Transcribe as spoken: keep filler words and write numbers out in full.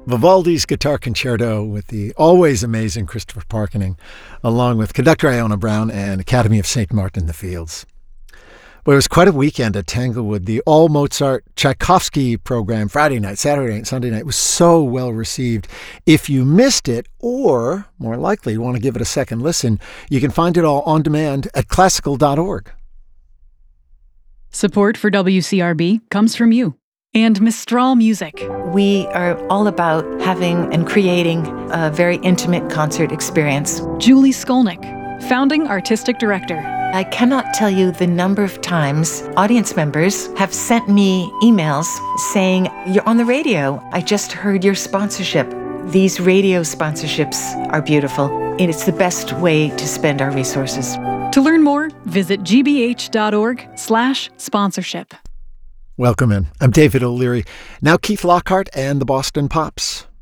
Vivaldi's Guitar Concerto with the always amazing Christopher Parkening, along with conductor Iona Brown and Academy of Saint Martin in the Fields. But it was quite a weekend at Tanglewood. The all Mozart Tchaikovsky program, Friday night, Saturday night, Sunday night, was so well received. If you missed it, or more likely you want to give it a second listen, you can find it all on demand at classical dot org. Support for W C R B comes from you and Mistral Music. We are all about having and creating a very intimate concert experience. Julie Skolnick, founding artistic director. I cannot tell you the number of times audience members have sent me emails saying, "You're on the radio. I just heard your sponsorship." These radio sponsorships are beautiful, and it's the best way to spend our resources. To learn more, visit g b h dot org slash sponsorship. Welcome in. I'm David O'Leary. Now Keith Lockhart and the Boston Pops.